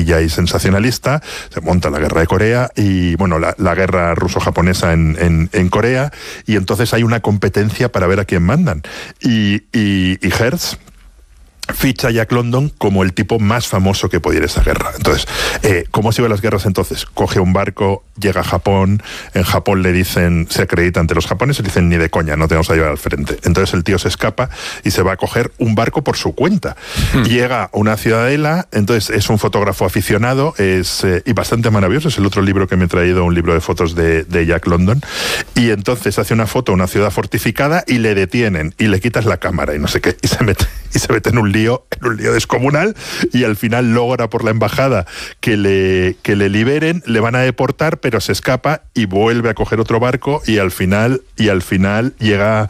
amarilla y sensacionalista, se monta la guerra de Corea y, bueno, la guerra ruso-japonesa en Corea, y entonces hay una competencia para ver a quién mandan. Y Hearst ficha a Jack London como el tipo más famoso que pudiera esa guerra. Entonces, ¿cómo se iban las guerras entonces? Coge un barco, llega a Japón, en Japón le dicen, se acredita ante los japoneses, le dicen, ni de coña, no te vamos a llevar al frente. Entonces el tío se escapa y se va a coger un barco por su cuenta. Llega a una ciudadela, entonces es un fotógrafo aficionado, y bastante maravilloso, es el otro libro que me he traído, un libro de fotos de Jack London, y entonces hace una foto a una ciudad fortificada y le detienen, y le quitas la cámara y no sé qué, y se mete en un lío descomunal, y al final logra por la embajada que le liberen, le van a deportar, pero se escapa y vuelve a coger otro barco, y al final llega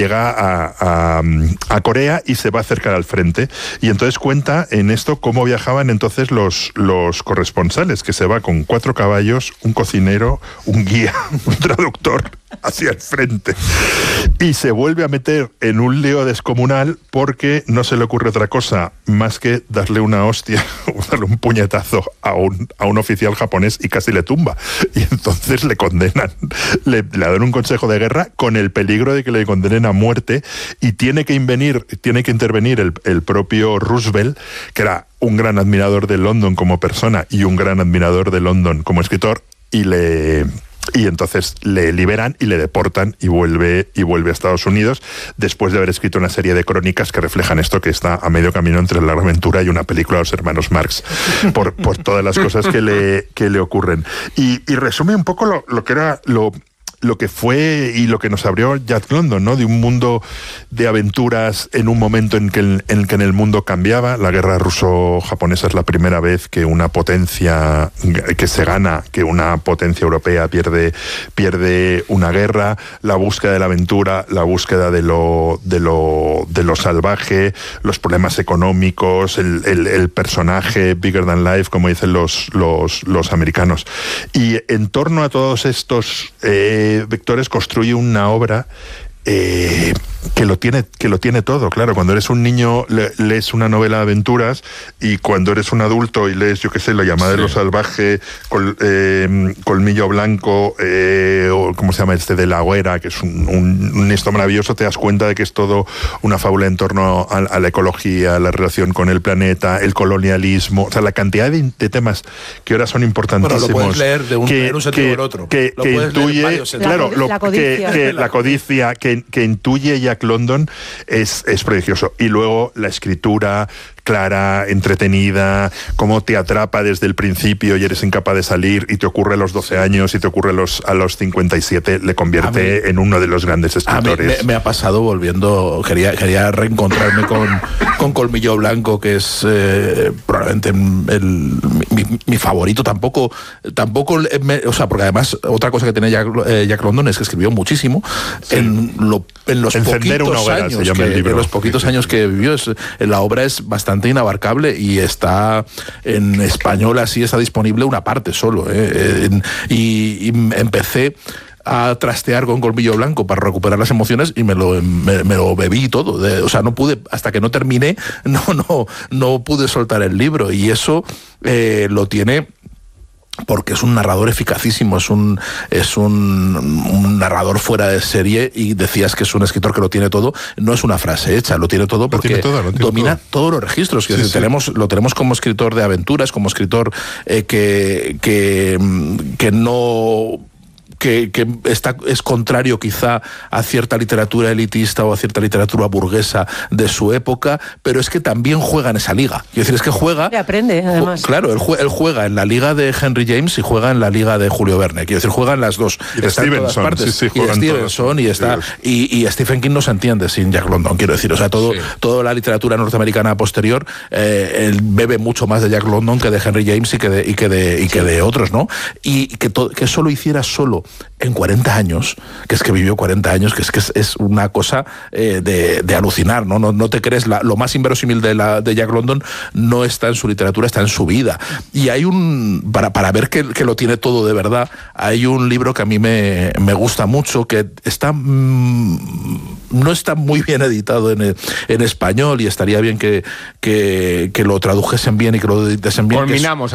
a Corea y se va a acercar al frente. Y entonces cuenta en esto cómo viajaban entonces los corresponsales, que se va con 4 caballos, un cocinero, un guía, un traductor hacia el frente, y se vuelve a meter en un lío descomunal porque no se le ocurre otra cosa más que darle una hostia o darle un puñetazo a un oficial japonés, y casi le tumba, y entonces le condenan, le dan un consejo de guerra con el peligro de que le condenen a muerte, y tiene que intervenir el propio Roosevelt, que era un gran admirador de London como persona y un gran admirador de London como escritor, y entonces le liberan y le deportan, y vuelve a Estados Unidos después de haber escrito una serie de crónicas que reflejan esto, que está a medio camino entre La Aventura y una película de los hermanos Marx, por todas las cosas que le ocurren. Y resume un poco lo que era lo que fue y lo que nos abrió Jack London, ¿no? De un mundo de aventuras en un momento en que el mundo cambiaba. La guerra ruso-japonesa es la primera vez que una potencia que una potencia europea pierde una guerra. La búsqueda de la aventura, la búsqueda de lo salvaje, los problemas económicos, el personaje bigger than life, como dicen los americanos. Y en torno a todos estos vectores construye una obra que lo tiene todo. Claro, cuando eres un niño lees una novela de aventuras, y cuando eres un adulto y lees, yo qué sé, La llamada de lo salvaje, Colmillo Blanco, o ¿cómo se llama de La Hoguera?, que es un esto maravilloso, te das cuenta de que es todo una fábula en torno a la ecología, la relación con el planeta, el colonialismo, o sea, la cantidad de temas que ahora son importantísimos. Bueno, lo puedes leer en un sentido o en otro. Que intuye, claro, la codicia que intuye Jack London es prodigioso. Y luego la escritura clara, entretenida, cómo te atrapa desde el principio y eres incapaz de salir, y te ocurre a los 12 años y te ocurre a los 57, le convierte en uno de los grandes escritores. A mí me ha pasado volviendo, quería reencontrarme con Colmillo Blanco, que es probablemente mi favorito. Tampoco o sea, porque además otra cosa que tiene Jack London es que escribió muchísimo. Sí. En los poquitos años que vivió, la obra es bastante inabarcable, y está en español, así está disponible una parte solo, y empecé a trastear con Colmillo Blanco para recuperar las emociones, y me lo bebí todo. O sea, no pude, hasta que no terminé, no pude soltar el libro, y eso lo tiene porque es un narrador eficacísimo, es un narrador fuera de serie, y decías que es un escritor que lo tiene todo. No es una frase hecha, lo tiene todo porque domina todos los registros. Sí, sí. Lo tenemos como escritor de aventuras, como escritor que no... Que es contrario quizá a cierta literatura elitista o a cierta literatura burguesa de su época, pero es que también juega en esa liga. Quiero decir, es que juega... Y aprende, además. Claro, él juega en la liga de Henry James y juega en la liga de Julio Verne. Quiero decir, juega en las dos. Y de Stevenson. Y de Stevenson, y Stephen King no se entiende sin Jack London, quiero decir. O sea, toda la literatura norteamericana posterior él bebe mucho más de Jack London que de Henry James y que de otros, ¿no? Y que eso lo hiciera solo en 40 años, que es que vivió 40 años, que es una cosa de alucinar, ¿no? No te crees, lo más inverosímil de Jack London no está en su literatura, está en su vida. Y hay para ver que lo tiene todo de verdad, hay un libro que a mí me gusta mucho, que no está muy bien editado en español, y estaría bien que lo tradujesen bien y que lo editasen bien. Culminamos.